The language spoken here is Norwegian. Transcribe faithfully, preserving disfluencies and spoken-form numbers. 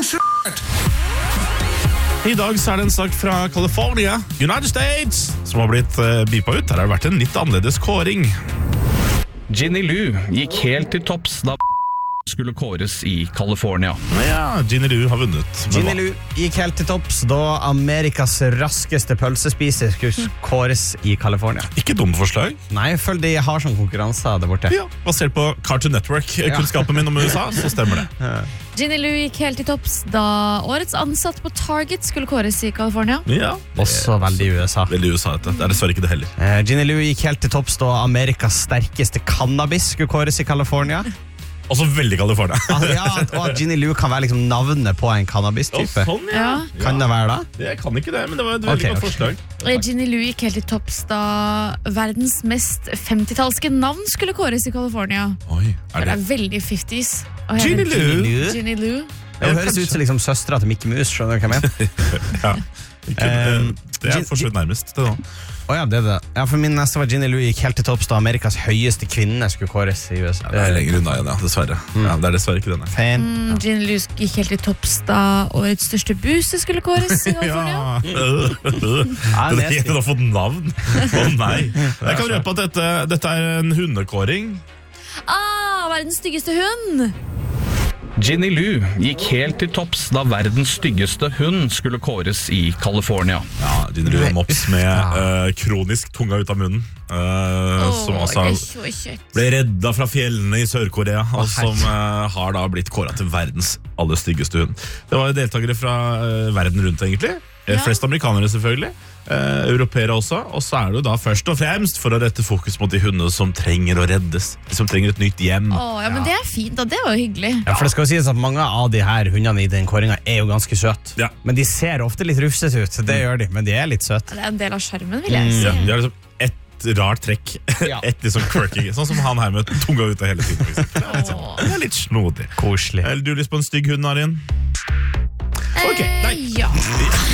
I dag så er det en sak fra California, United States, som har blitt uh, beepa ut. Her har det vært en litt annerledes kåring. Ginny Lou gikk helt til topps da skulle kåres i California. Ja, Ginny Lou har vunnet. Ginny Lou gikk helt til topps da Amerikas raskeste pølsespiser skulle kåres i California. Ikke dumt forslag. Nei, jeg føler de har sånn konkurranser der borte. Ja, basert på Cartoon Network-kunnskapen min om U S A, så stemmer det. Ja. Ginny Lou gikk helt til topps da årets ansatt på Target skulle kåres i California. Ja, Også veldig U S A. veldig U S A, dette. Det er dessverre ikke det heller. Eh, Ginny Lou gikk helt til topps da Amerikas sterkeste cannabis skulle kåres i California. Også veldig California. Ah, ja, og at Ginny Lou kan være liksom navnet på en cannabis-type. sånn, Ja. Kan det være da? Jeg kan ikke det, men det var et veldig Ok, godt ok. forslag. Og Ginny Lou gikk helt til topps da verdens mest femtitallske navn skulle kåres i California. Oi, Det er er det veldig fifties. Og Ginny hele- Lou? Lou? Ginny Lou. Det høres ut som liksom søstera til Mickey Mouse, skjønner du hva jeg mener? Ja, ikke, Um, det er Gin- for så vidt nærmest til nå. Å ja, det er det. Ja, for min neste var Ginny Lou gikk helt til topps da Amerikas høyeste kvinne skulle kåres i U S A. Ja, det er lenger unna igjen, ja, dessverre. Ja, det er dessverre ikke denne. Fan. Mm, Ginny Lou gikk helt til topps da årets største buse skulle kåres i California. Ja, Den det er hele har fått navn. Å nei. Jeg kan røpe at dette, dette er en hundekåring. Ah, verdens styggeste hund! Ginny Lou gikk helt til topps da verdens styggeste hund skulle kåres i California. Ja, Ginny Lou er mops med eh, kronisk tunga ut av munnen. eh, som altså Åh, ikke- ble redda fra fjellene i Sør-Korea, og Å, som eh, har da blitt kåret til verdens aller styggeste hund. Det var jo deltakere fra eh, verden rundt, egentlig. Eh, Ja. Flest amerikanere, selvfølgelig. Eh, europeere også. Og så er det jo da først og fremst for å rette fokus mot de hundene som trenger å reddes. De som trenger et nytt hjem. Åh, ja, men det er fint, da. Det var jo hyggelig. Ja, for det skal jo sies at mange av de her hundene i den kåringa er jo ganske søte. Ja. Men de ser ofte litt rufsete ut, det gjør de, men de er litt søte. Det er en del av skjermen, vil jeg si. Ja, de har liksom ett rart trekk. Ja. Et liksom quirky. Sånn som han her med tunga ute hele tiden. for eksempel. Det er litt, sånn, det er litt snodig. Koselig. Eller du har lyst på en stygg hund, Arin? Ok, Eh, nei. ja.